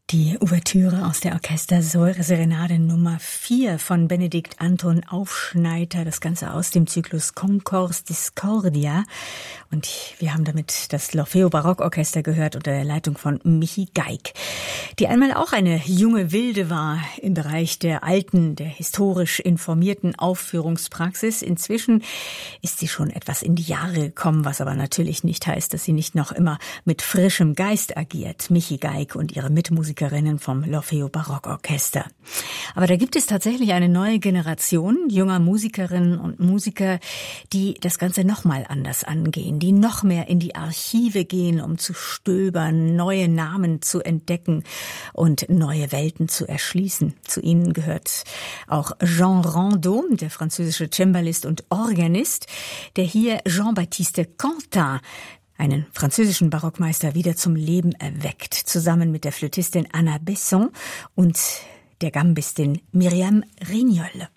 Die Ouvertüre aus der Orchester-Serenade Nummer 4 von Benedikt Anton Aufschneider, das Ganze aus dem Zyklus Concours Discordia. Und wir haben damit das L'Orfeo Barockorchester gehört unter der Leitung von Michi Geig, die einmal auch eine junge Wilde war im Bereich der alten, der historisch informierten Aufführungspraxis. Inzwischen ist sie schon etwas in die Jahre gekommen, was aber natürlich nicht heißt, dass sie nicht noch immer mit frischem Geist agiert. Michi Geig und ihre Mitmusikerinnen vom L'Orfeo Barockorchester. Aber da gibt es tatsächlich eine neue Generation junger Musikerinnen und Musiker, die das Ganze nochmal anders angehen, die noch mehr in die Archive gehen, um zu stöbern, neue Namen zu entdecken und neue Welten zu erschließen. Zu ihnen gehört auch Jean Rondeau, der französische Cembalist und Organist, der hier Jean-Baptiste Quentin, einen französischen Barockmeister, wieder zum Leben erweckt, zusammen mit der Flötistin Anna Besson und der Gambistin Myriam Rignol.